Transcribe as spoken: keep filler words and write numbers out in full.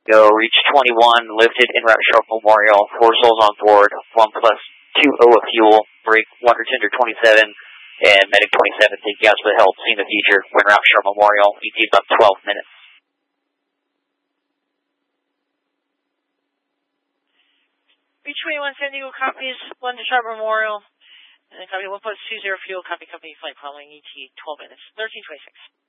Go reach twenty-one, lifted en route Sharp Memorial, four souls on board, one plus two O of fuel, break Wonder Tender twenty-seven, and Medic twenty-seven, take you out to the help, see in the future, en route Sharp Memorial, E T about twelve minutes. Reach twenty-one, San Diego copies, one to Sharp Memorial, and copy one plus two zero fuel, copy company flight following E T twelve minutes, thirteen twenty-six.